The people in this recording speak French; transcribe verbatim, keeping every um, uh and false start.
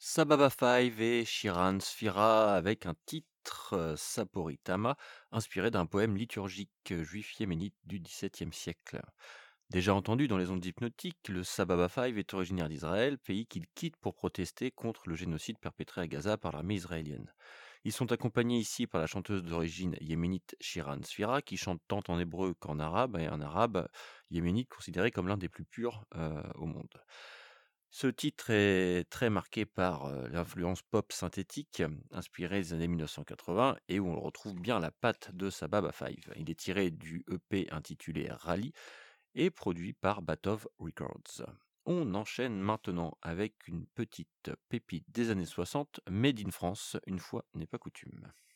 Sababa Five et Shiran Sfira avec un titre, heu, Saporitama, inspiré d'un poème liturgique, heu, juif yéménite du dix-septième siècle. Déjà entendu dans les ondes hypnotiques, le Sababa Five est originaire d'Israël, pays qu'il quitte pour protester contre le génocide perpétré à Gaza par l'armée israélienne. Ils sont accompagnés ici par la chanteuse d'origine yéménite Shiran Sfira, qui chante tant en hébreu qu'en arabe, et un arabe yéménite considéré comme l'un des plus purs, heu, au monde. Ce titre est très marqué par, heu, l'influence pop synthétique, hem, inspirée des années mille neuf cent quatre-vingts et où on retrouve bien la patte de Sababa Five. Il est tiré du E P intitulé Rally et produit par Batov Records. On enchaîne maintenant avec une petite pépite des années soixante, made in France, une fois n'est pas coutume.